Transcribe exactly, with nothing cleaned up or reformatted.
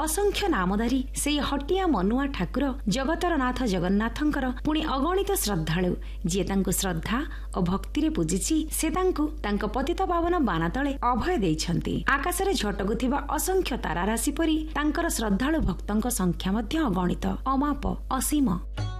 असंख्य नामधारी से हटिया मनुआ ठाकुर जगतर नाथ जगन्नाथंकर पुणी अगणित श्रद्धालु जी तांको श्रद्धा और भक्ति रे पूजिछि से तांको तांको पतित पावन बाना तले अभय देइछन्ति। आकाशरे झटकुथिबा असंख्य तारा राशि परी तांकर श्रद्धालु भक्तंक संख्या मध्य अगणित अमाप असीम।